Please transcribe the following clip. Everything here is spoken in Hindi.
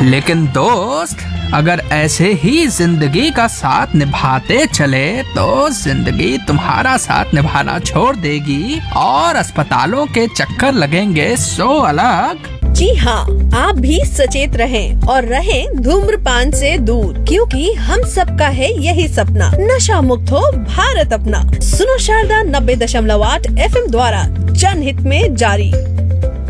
लेकिन दोस्त, अगर ऐसे ही जिंदगी का साथ निभाते चले तो जिंदगी तुम्हारा साथ निभाना छोड़ देगी और अस्पतालों के चक्कर लगेंगे सो अलग। जी हाँ, आप भी सचेत रहें और रहें धूम्रपान से दूर, क्योंकि हम सबका है यही सपना, नशा मुक्त हो भारत अपना। सुनो शारदा 90.8 FM द्वारा जनहित में जारी।